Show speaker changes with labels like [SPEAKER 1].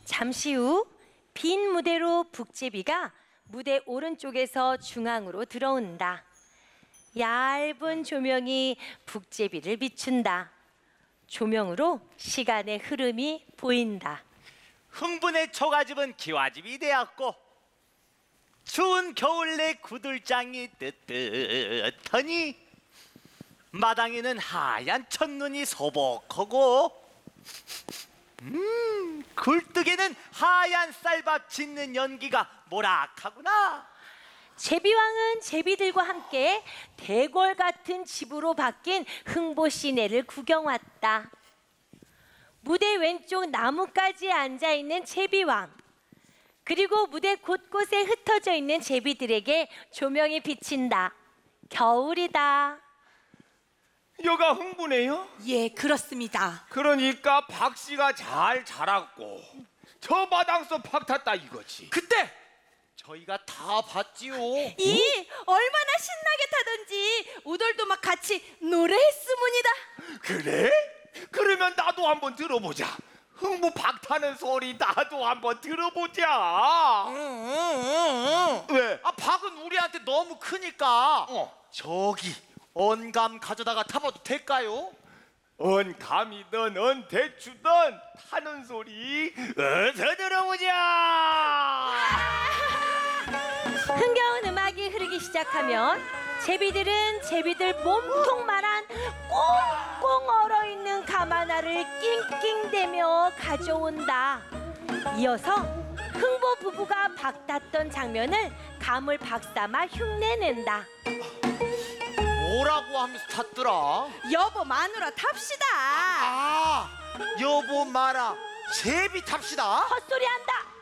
[SPEAKER 1] 잠시 후 빈 무대로 북제비가 무대 오른쪽에서 중앙으로 들어온다. 얇은 조명이 북제비를 비춘다. 조명으로 시간의 흐름이 보인다.
[SPEAKER 2] 흥분의 초가집은 기와집이 되었고 추운 겨울 내 구들장이 뜨뜻하니 마당에는 하얀 첫눈이 소복하고 굴뚝에는 하얀 쌀밥 짓는 연기가 모락하구나.
[SPEAKER 1] 제비왕은 제비들과 함께 대궐 같은 집으로 바뀐 흥보 시내를 구경 왔다. 무대 왼쪽 나무가지에 앉아있는 제비왕, 그리고 무대 곳곳에 흩어져 있는 제비들에게 조명이 비친다. 겨울이다.
[SPEAKER 3] 여가 흥부네요?
[SPEAKER 4] 예, 그렇습니다.
[SPEAKER 3] 그러니까 박씨가 잘 자랐고 저 마당서 팍 탔다 이거지.
[SPEAKER 2] 그때 저희가 다 봤지요.
[SPEAKER 4] 얼마나 신나게 타던지 우돌도 막 같이 노래했으문이다.
[SPEAKER 3] 그래? 그러면 나도 한번 들어보자. 흥부 박 타는 소리 나도 한번 들어보자. 왜?
[SPEAKER 2] 박은 우리한테 너무 크니까 저기 언감 가져다가 타봐도 될까요?
[SPEAKER 3] 언감이든 언대추든 타는 소리 어서 들어보자.
[SPEAKER 1] 흥겨운 음악이 흐르기 시작하면 제비들은 제비들 몸통만한 꽁꽁 얼어있는 가마나를 낑낑대며 가져온다. 이어서 흥보 부부가 박탔던 장면을 감을 박삼아 흉내낸다.
[SPEAKER 2] 뭐라고 하면서 탔더라?
[SPEAKER 4] 여보 마누라 탑시다.
[SPEAKER 2] 여보 마라 제비 탑시다.
[SPEAKER 1] 헛소리한다.